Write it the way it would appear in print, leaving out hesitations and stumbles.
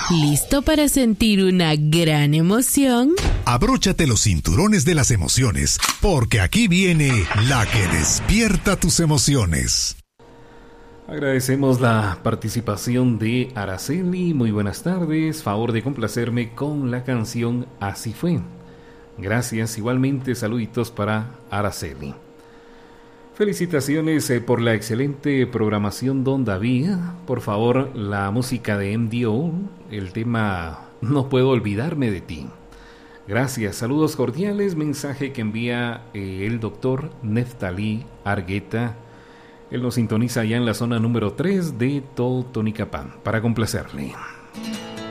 ¿Listo para sentir una gran emoción? Abróchate los cinturones de las emociones, porque aquí viene la que despierta tus emociones. Agradecemos la participación de Araceli. Muy buenas tardes. Favor de complacerme con la canción Así fue. Gracias. Igualmente, saluditos para Araceli. Felicitaciones por la excelente programación, don David. Por favor, la música de MDO, el tema No puedo olvidarme de ti. Gracias, saludos cordiales. Mensaje que envía el doctor Neftalí Argueta. Él nos sintoniza ya en la zona número 3 de Totonicapán, para complacerle.